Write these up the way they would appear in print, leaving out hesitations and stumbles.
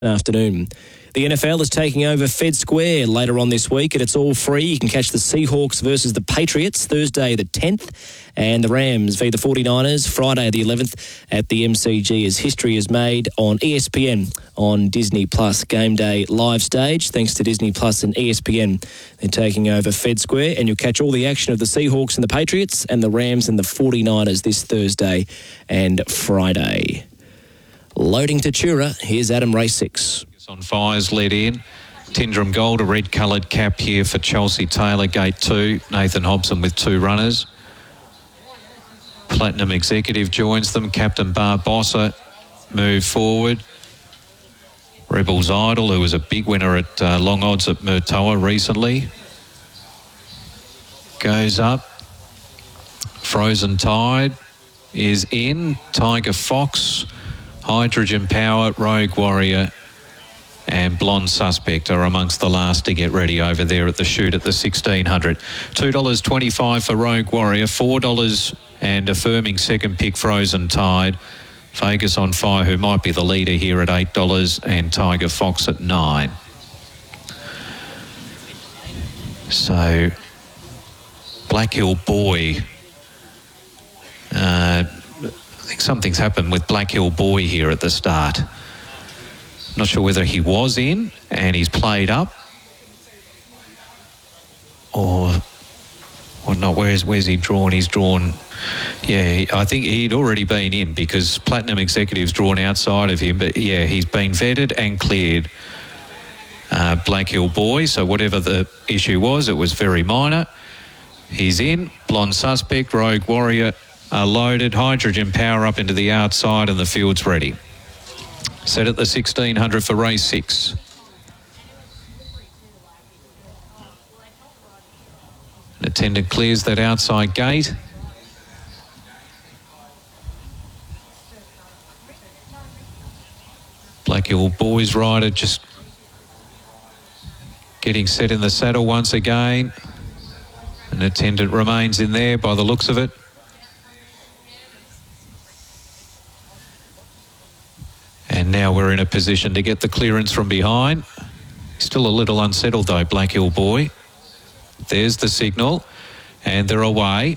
Afternoon. The NFL is taking over Fed Square later on this week, and it's all free. You can catch the Seahawks versus the Patriots Thursday the 10th, and the Rams v the 49ers Friday the 11th at the MCG, as history is made on ESPN on Disney Plus Game Day live stage. Thanks to Disney Plus and ESPN, they're taking over Fed Square, and you'll catch all the action of the Seahawks and the Patriots and the Rams and the 49ers this Thursday and Friday. Loading to Tura, here's Adam, race 6. On Fires led in. Tindrum Gold, a red-coloured cap here for Chelsea Taylor, gate 2. Nathan Hobson with 2 runners. Platinum Executive joins them. Captain Barbossa move forward. Rebels Idol, who was a big winner at long odds at Murtoa recently, goes up. Frozen Tide is in. Tiger Fox, Hydrogen Power, Rogue Warrior and Blonde Suspect are amongst the last to get ready over there at the chute at the 1600. $2.25 for Rogue Warrior, $4 and affirming second pick Frozen Tide. Vegas on Fire, who might be the leader here, at $8, and Tiger Fox at $9. So Black Hill Boy, I think something's happened with Black Hill Boy here at the start. Not sure whether he was in and he's played up or not. Where's he drawn? He's drawn, yeah, I think he'd already been in because Platinum Executive's drawn outside of him. But yeah, he's been vetted and cleared, Black Hill Boy. So whatever the issue was, it was very minor. He's in. Blonde Suspect, Rogue Warrior are loaded. Hydrogen Power up into the outside and the field's ready. Set at the 1600 for race 6. An attendant clears that outside gate. Black Hill Boys rider just getting set in the saddle once again. An attendant remains in there by the looks of it. And now we're in a position to get the clearance from behind. Still a little unsettled though, Black Hill Boy. There's the signal and they're away.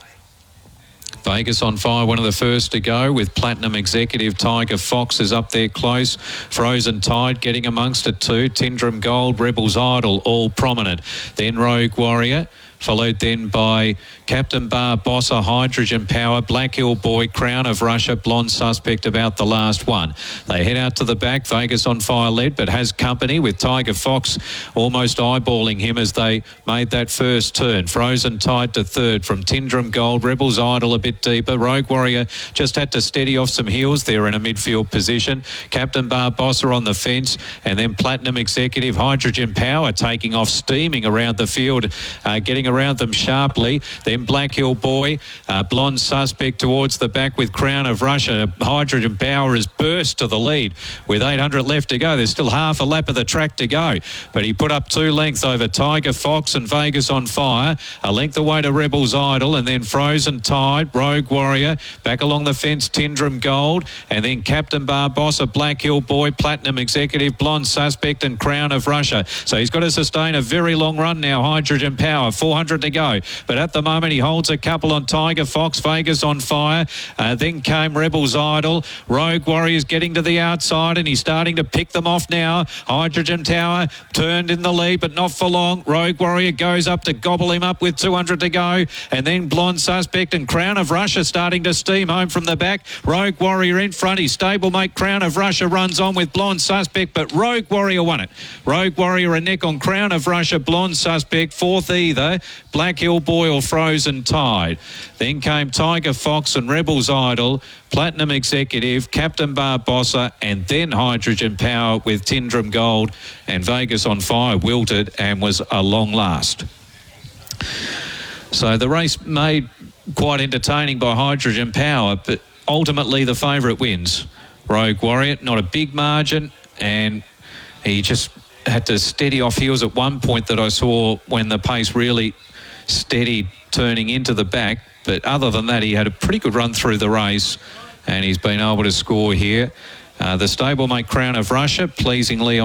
Vegas on Fire, one of the first to go with Platinum Executive. Tiger Fox is up there close. Frozen Tide getting amongst it too. Tindrum Gold, Rebels Idol, all prominent. Then Rogue Warrior, followed then by Captain Barbossa, Hydrogen Power, Black Hill Boy, Crown of Russia, Blonde Suspect about the last one. They head out to the back. Vegas on Fire led, but has company with Tiger Fox almost eyeballing him as they made that first turn. Frozen Tide to third from Tindrum Gold. Rebels Idol a bit deeper. Rogue Warrior just had to steady off some heels there in a midfield position. Captain Barbossa on the fence, and then Platinum Executive, Hydrogen Power taking off, steaming around the field, getting around them sharply. Then Black Hill Boy, Blonde Suspect towards the back with Crown of Russia. Hydrogen Power has burst to the lead with 800 left to go. There's still half a lap of the track to go, but he put up 2 lengths over Tiger Fox and Vegas on Fire. A length away to Rebels Idol, and then Frozen Tide, Rogue Warrior, back along the fence, Tindrum Gold, and then Captain Barbossa, Black Hill Boy, Platinum Executive, Blonde Suspect and Crown of Russia. So he's got to sustain a very long run now, Hydrogen Power, 400 to go. But at the moment he holds a couple on Tiger Fox, Vegas on Fire. Then came Rebels Idol. Rogue Warrior's getting to the outside and he's starting to pick them off now. Hydrogen Tower turned in the lead, but not for long. Rogue Warrior goes up to gobble him up with 200 to go. And then Blonde Suspect and Crown of Russia starting to steam home from the back. Rogue Warrior in front. His stablemate Crown of Russia runs on with Blonde Suspect, but Rogue Warrior won it. Rogue Warrior a neck on Crown of Russia, Blonde Suspect, fourth either Black Hill Boy or Frozen Tide. Then came Tiger Fox and Rebels Idol, Platinum Executive, Captain Barbossa, and then Hydrogen Power with Tindrum Gold, and Vegas on Fire wilted and was a long last. So the race made quite entertaining by Hydrogen Power, but ultimately the favourite wins. Rogue Warrior, not a big margin, and he just had to steady off heels at one point that I saw when the pace really steadied turning into the back. But other than that, he had a pretty good run through the race, and he's been able to score here. The stablemate Crown of Russia, pleasingly